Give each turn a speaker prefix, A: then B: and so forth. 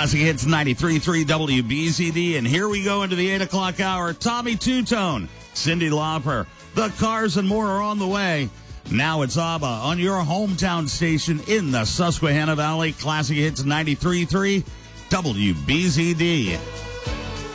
A: Classic Hits 93.3 WBZD, and here we go into the 8 o'clock hour. Tommy Two-Tone, Cyndi Lauper, The Cars and more are on the way. Now it's ABBA on your hometown station in the Susquehanna Valley. Classic Hits 93.3 WBZD.